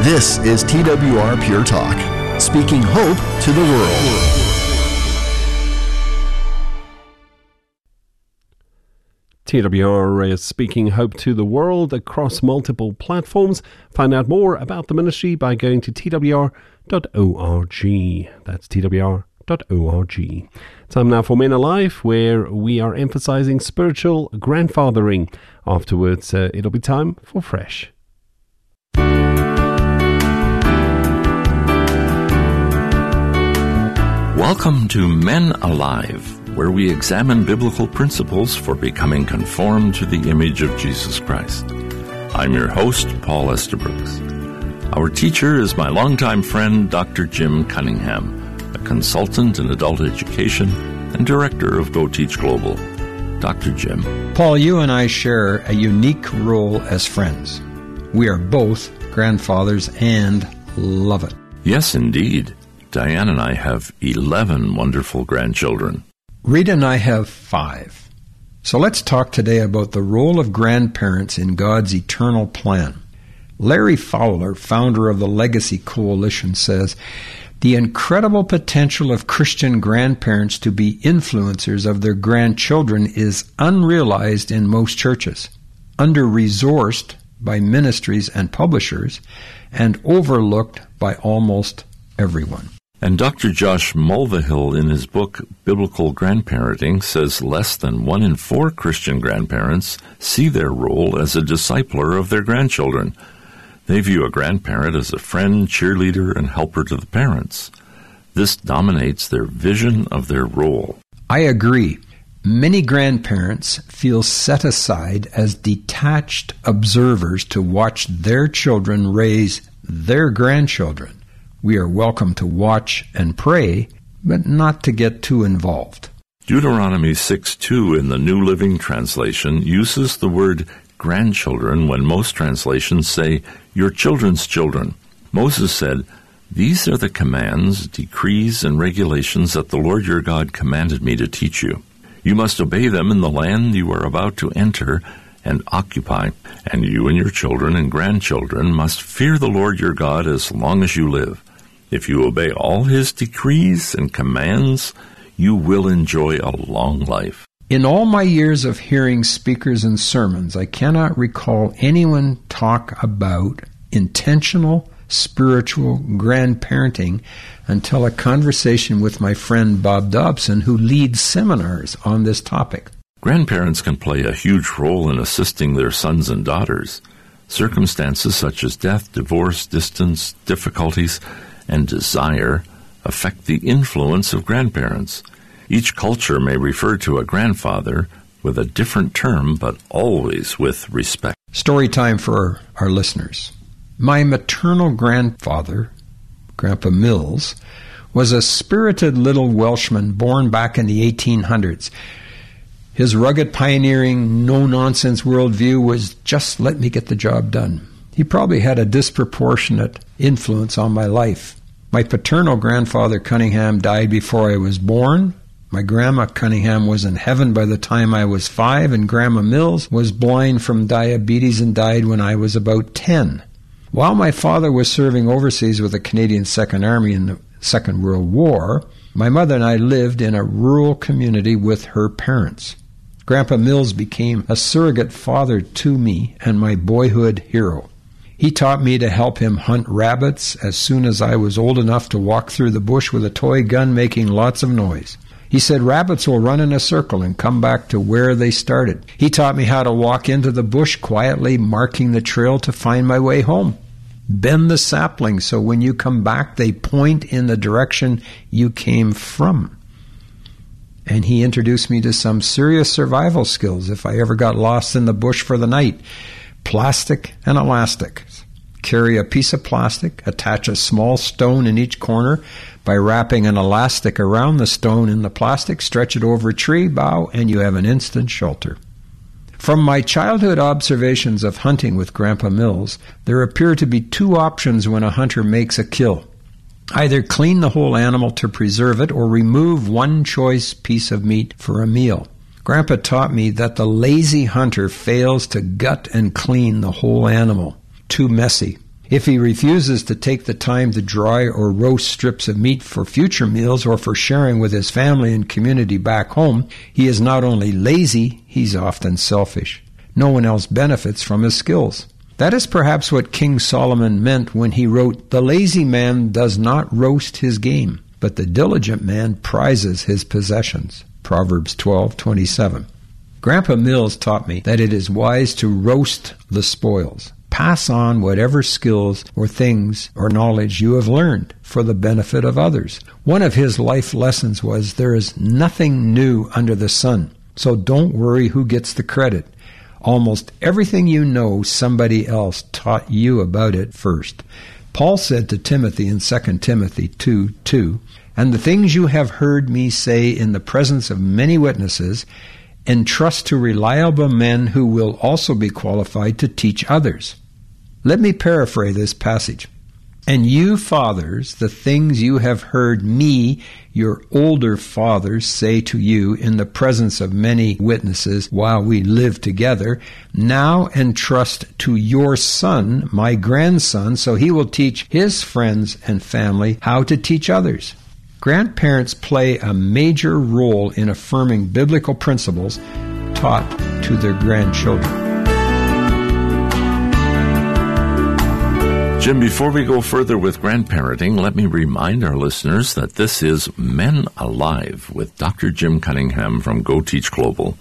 This is TWR Pure Talk, speaking hope to the world. TWR is speaking hope to the world across multiple platforms. Find out more about the ministry by going to twr.org. That's twr.org. Time now for Men Alive, where we are emphasizing spiritual grandfathering. Afterwards, it'll be time for Fresh. Welcome to Men Alive, where we examine biblical principles for becoming conformed to the image of Jesus Christ. I'm your host, Paul Estabrooks. Our teacher is my longtime friend, Dr. Jim Cunningham, a consultant in adult education and director of Go Teach Global. Dr. Jim. Paul, you and I share a unique role as friends. We are both grandfathers and love it. Yes, indeed. Diane and I have 11 wonderful grandchildren. Rita and I have 5. So let's talk today about the role of grandparents in God's eternal plan. Larry Fowler, founder of the Legacy Coalition, says, "The incredible potential of Christian grandparents to be influencers of their grandchildren is unrealized in most churches, under-resourced by ministries and publishers, and overlooked by almost everyone." And Dr. Josh Mulvihill, in his book Biblical Grandparenting, says less than 1 in 4 Christian grandparents see their role as a discipler of their grandchildren. They view a grandparent as a friend, cheerleader, and helper to the parents. This dominates their vision of their role. I agree. Many grandparents feel set aside as detached observers to watch their children raise their grandchildren. We are welcome to watch and pray, but not to get too involved. Deuteronomy 6:2 in the New Living Translation uses the word grandchildren when most translations say your children's children. Moses said, "These are the commands, decrees, and regulations that the Lord your God commanded me to teach you. You must obey them in the land you are about to enter and occupy, and you and your children and grandchildren must fear the Lord your God as long as you live. If you obey all his decrees and commands, you will enjoy a long life." In all my years of hearing speakers and sermons, I cannot recall anyone talk about intentional spiritual grandparenting until a conversation with my friend Bob Dobson, who leads seminars on this topic. Grandparents can play a huge role in assisting their sons and daughters. Circumstances such as death, divorce, distance, difficulties, and desire affect the influence of grandparents. Each culture may refer to a grandfather with a different term, but always with respect. Story time for our listeners. My maternal grandfather, Grandpa Mills, was a spirited little Welshman born back in the 1800s. His rugged, pioneering, no-nonsense worldview was just let me get the job done. He probably had a disproportionate influence on my life. My paternal grandfather, Cunningham, died before I was born. My grandma, Cunningham, was in heaven by the time I was 5, and Grandma Mills was blind from diabetes and died when I was about 10. While my father was serving overseas with the Canadian Second Army in the Second World War, my mother and I lived in a rural community with her parents. Grandpa Mills became a surrogate father to me and my boyhood hero. He taught me to help him hunt rabbits as soon as I was old enough to walk through the bush with a toy gun making lots of noise. He said rabbits will run in a circle and come back to where they started. He taught me how to walk into the bush quietly, marking the trail to find my way home. Bend the saplings so when you come back, they point in the direction you came from. And he introduced me to some serious survival skills if I ever got lost in the bush for the night. Plastic and elastic. Carry a piece of plastic, attach a small stone in each corner by wrapping an elastic around the stone in the plastic, stretch it over a tree bough, and you have an instant shelter. From my childhood observations of hunting with Grandpa Mills, there appear to be 2 options when a hunter makes a kill. Either clean the whole animal to preserve it or remove one choice piece of meat for a meal. Grandpa taught me that the lazy hunter fails to gut and clean the whole animal. Too messy. If he refuses to take the time to dry or roast strips of meat for future meals or for sharing with his family and community back home, he is not only lazy, he's often selfish. No one else benefits from his skills. That is perhaps what King Solomon meant when he wrote, "The lazy man does not roast his game, but the diligent man prizes his possessions." Proverbs 12:27. Grandpa Mills taught me that it is wise to roast the spoils. Pass on whatever skills or things or knowledge you have learned for the benefit of others. One of his life lessons was there is nothing new under the sun, so don't worry who gets the credit. Almost everything you know, somebody else taught you about it first. Paul said to Timothy in 2 Timothy 2:2, "And the things you have heard me say in the presence of many witnesses, entrust to reliable men who will also be qualified to teach others." Let me paraphrase this passage. "And you, fathers, the things you have heard me, your older fathers, say to you in the presence of many witnesses while we live together, now entrust to your son, my grandson, so he will teach his friends and family how to teach others." Grandparents play a major role in affirming biblical principles taught to their grandchildren. Jim, before we go further with grandparenting, let me remind our listeners that this is Men Alive with Dr. Jim Cunningham from Go Teach Global.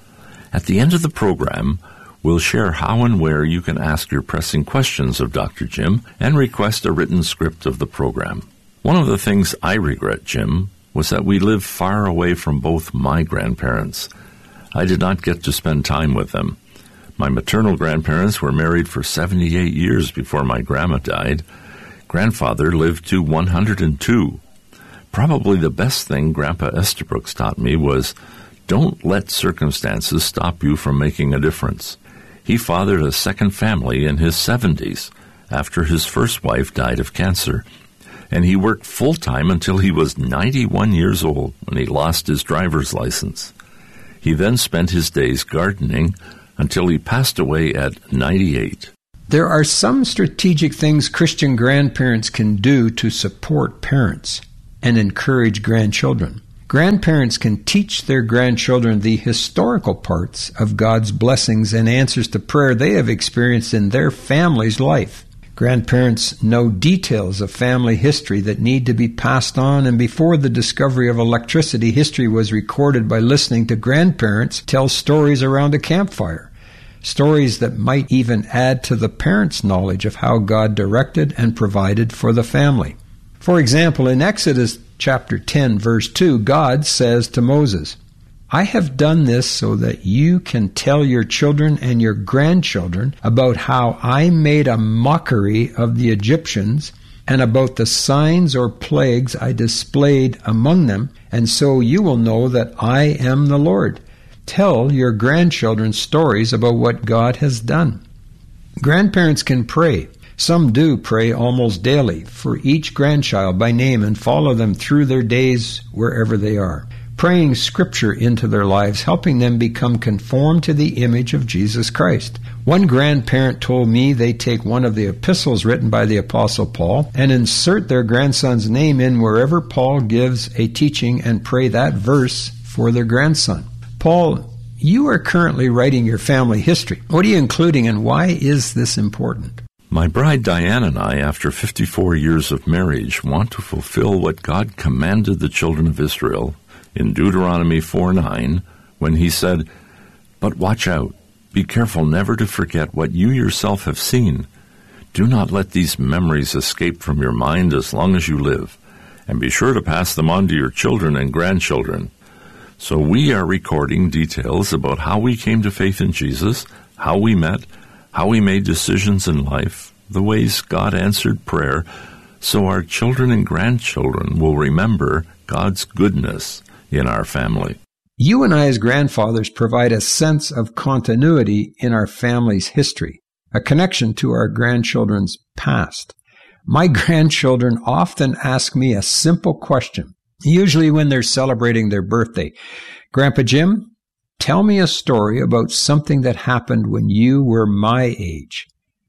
At the end of the program, we'll share how and where you can ask your pressing questions of Dr. Jim and request a written script of the program. One of the things I regret, Jim, was that we live far away from both my grandparents. I did not get to spend time with them. My maternal grandparents were married for 78 years before my grandma died. Grandfather lived to 102. Probably the best thing Grandpa Estabrooks taught me was, don't let circumstances stop you from making a difference. He fathered a second family in his 70s after his first wife died of cancer, and he worked full-time until he was 91 years old when he lost his driver's license. He then spent his days gardening until he passed away at 98. There are some strategic things Christian grandparents can do to support parents and encourage grandchildren. Grandparents can teach their grandchildren the historical parts of God's blessings and answers to prayer they have experienced in their family's life. Grandparents know details of family history that need to be passed on, and before the discovery of electricity, history was recorded by listening to grandparents tell stories around a campfire. Stories that might even add to the parents' knowledge of how God directed and provided for the family. For example, in Exodus chapter 10, verse 2, God says to Moses, "I have done this so that you can tell your children and your grandchildren about how I made a mockery of the Egyptians and about the signs or plagues I displayed among them, and so you will know that I am the Lord. Tell your grandchildren stories about what God has done." Grandparents can pray. Some do pray almost daily for each grandchild by name and follow them through their days wherever they are, praying Scripture into their lives, helping them become conformed to the image of Jesus Christ. One grandparent told me they take one of the epistles written by the Apostle Paul and insert their grandson's name in wherever Paul gives a teaching and pray that verse for their grandson. Paul, you are currently writing your family history. What are you including, and why is this important? My bride Diane and I, after 54 years of marriage, want to fulfill what God commanded the children of Israel in Deuteronomy 4:9, when he said, "But watch out, be careful never to forget what you yourself have seen. Do not let these memories escape from your mind as long as you live, and be sure to pass them on to your children and grandchildren." So we are recording details about how we came to faith in Jesus, how we met, how we made decisions in life, the ways God answered prayer, so our children and grandchildren will remember God's goodness in our family. You and I as grandfathers provide a sense of continuity in our family's history, a connection to our grandchildren's past. My grandchildren often ask me a simple question, usually when they're celebrating their birthday. "Grandpa Jim, tell me a story about something that happened when you were my age."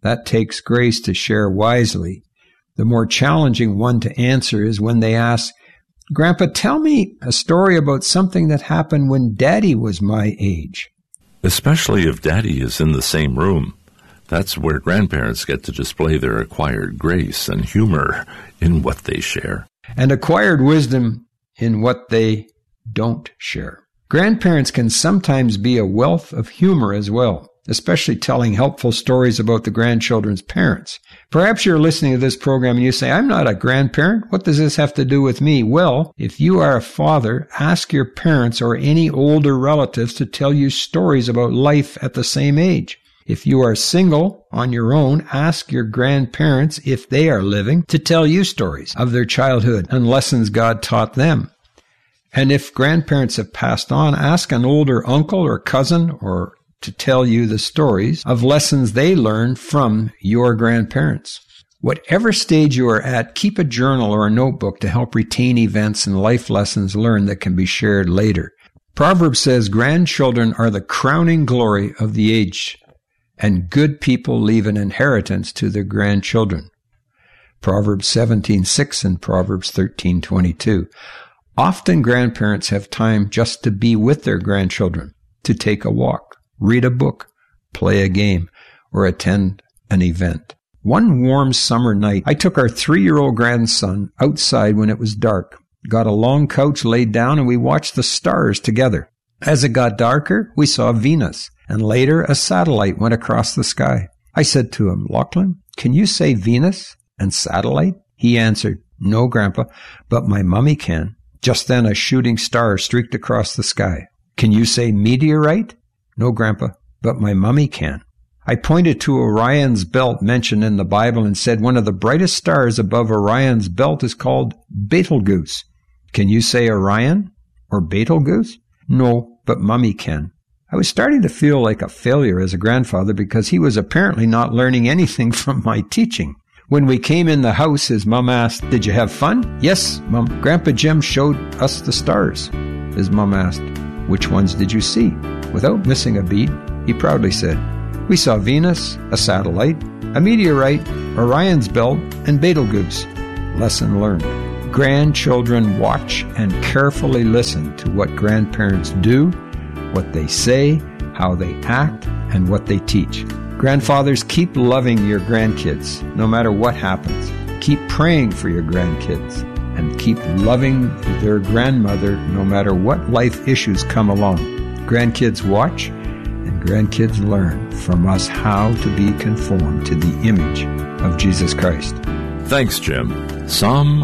That takes grace to share wisely. The more challenging one to answer is when they ask, Grandpa, tell me a story about something that happened when Daddy was my age. Especially if Daddy is in the same room. That's where grandparents get to display their acquired grace and humor in what they share. And acquired wisdom in what they don't share. Grandparents can sometimes be a wealth of humor as well, especially telling helpful stories about the grandchildren's parents. Perhaps you're listening to this program and you say, I'm not a grandparent. What does this have to do with me? Well, if you are a father, ask your parents or any older relatives to tell you stories about life at the same age. If you are single on your own, ask your grandparents, if they are living, to tell you stories of their childhood and lessons God taught them. And if grandparents have passed on, ask an older uncle or cousin or to tell you the stories of lessons they learned from your grandparents. Whatever stage you are at, keep a journal or a notebook to help retain events and life lessons learned that can be shared later. Proverbs says grandchildren are the crowning glory of the age, and good people leave an inheritance to their grandchildren. Proverbs 17:6 and Proverbs 13:22. Often grandparents have time just to be with their grandchildren, to take a walk, read a book, play a game, or attend an event. One warm summer night, I took our 3-year-old grandson outside when it was dark, got a long couch laid down, and we watched the stars together. As it got darker, we saw Venus, and later a satellite went across the sky. I said to him, Lachlan, can you say Venus and satellite? He answered, no, Grandpa, but my mummy can. Just then a shooting star streaked across the sky. Can you say meteorite? No, Grandpa, but my mummy can. I pointed to Orion's belt mentioned in the Bible and said one of the brightest stars above Orion's belt is called Betelgeuse. Can you say Orion or Betelgeuse? No, but Mummy can. I was starting to feel like a failure as a grandfather because he was apparently not learning anything from my teaching. When we came in the house, his mom asked, did you have fun? Yes, Mom. Grandpa Jim showed us the stars. His mom asked, which ones did you see? Without missing a beat, he proudly said, we saw Venus, a satellite, a meteorite, Orion's belt, and Betelgeuse. Lesson learned. Grandchildren watch and carefully listen to what grandparents do, what they say, how they act, and what they teach. Grandfathers, keep loving your grandkids, no matter what happens. Keep praying for your grandkids, and keep loving their grandmother, no matter what life issues come along. Grandkids watch, and grandkids learn from us how to be conformed to the image of Jesus Christ. Thanks, Jim. Psalm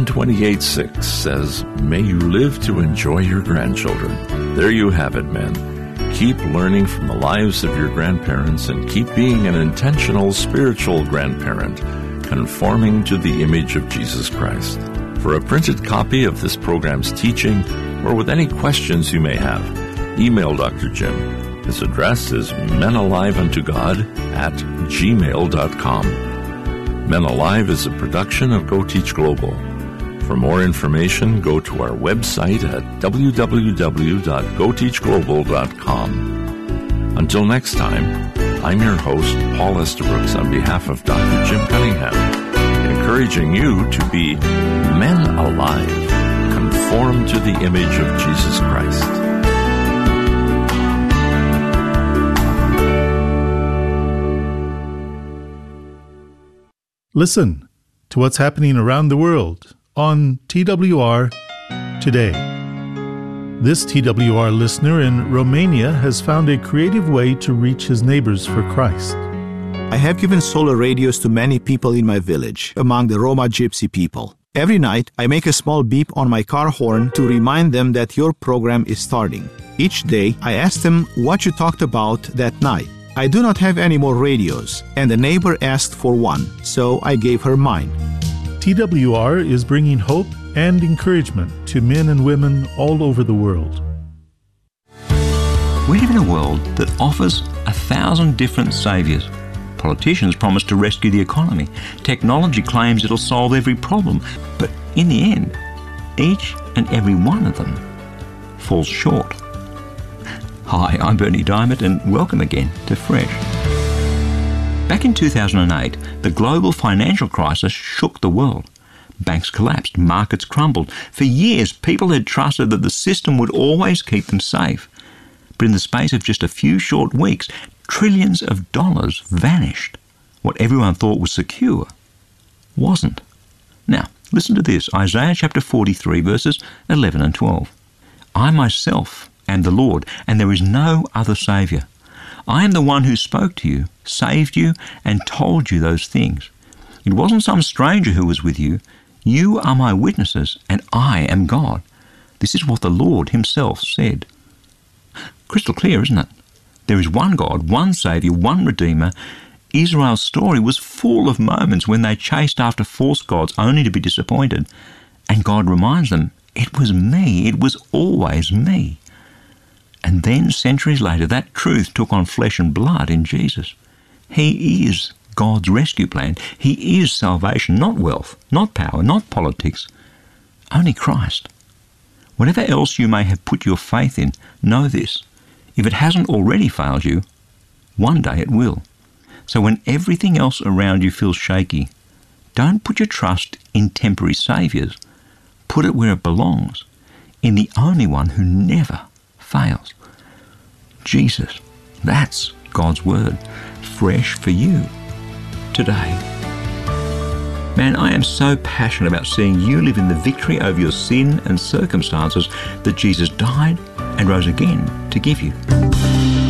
128:6 says, may you live to enjoy your grandchildren. There you have it, men. Keep learning from the lives of your grandparents and keep being an intentional spiritual grandparent, conforming to the image of Jesus Christ. For a printed copy of this program's teaching, or with any questions you may have, email Dr. Jim. His address is menaliveunto@gmail.com. Men Alive is a production of Go Teach Global. For more information, go to our website at www.goteachglobal.com. Until next time, I'm your host, Paul Estabrooks, on behalf of Dr. Jim Cunningham, encouraging you to be men alive, conformed to the image of Jesus Christ. Listen to what's happening around the world on TWR Today. This TWR listener in Romania has found a creative way to reach his neighbors for Christ. I have given solar radios to many people in my village, among the Roma Gypsy people. Every night, I make a small beep on my car horn to remind them that your program is starting. Each day, I ask them what you talked about that night. I do not have any more radios, and the neighbor asked for one, so I gave her mine. TWR is bringing hope and encouragement to men and women all over the world. We live in a world that offers 1,000 different saviors. Politicians promise to rescue the economy. Technology claims it'll solve every problem. But in the end, each and every one of them falls short. Hi, I'm Bernie Diamond, and welcome again to Fresh. Back in 2008, the global financial crisis shook the world. Banks collapsed, markets crumbled. For years, people had trusted that the system would always keep them safe. But in the space of just a few short weeks, trillions of dollars vanished. What everyone thought was secure wasn't. Now, listen to this, Isaiah chapter 43, verses 11 and 12. I myself am the Lord, and there is no other Saviour. I am the one who spoke to you, saved you, and told you those things. It wasn't some stranger who was with you. You are my witnesses, and I am God. This is what the Lord himself said. Crystal clear, isn't it? There is one God, one Saviour, one Redeemer. Israel's story was full of moments when they chased after false gods only to be disappointed. And God reminds them, it was me, it was always me. And then, centuries later, that truth took on flesh and blood in Jesus. He is God's rescue plan. He is salvation, not wealth, not power, not politics, only Christ. Whatever else you may have put your faith in, know this. If it hasn't already failed you, one day it will. So when everything else around you feels shaky, don't put your trust in temporary saviours. Put it where it belongs, in the only one who never fails. Jesus. That's God's word, fresh for you today. Man, I am so passionate about seeing you live in the victory over your sin and circumstances that Jesus died and rose again to give you.